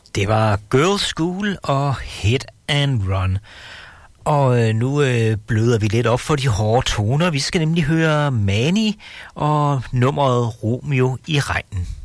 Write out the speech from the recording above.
Det var Girls School og Hit and Run. Og nu bløder vi lidt op for de hårde toner. Vi skal nemlig høre Mani og nummeret Romeo i regnen.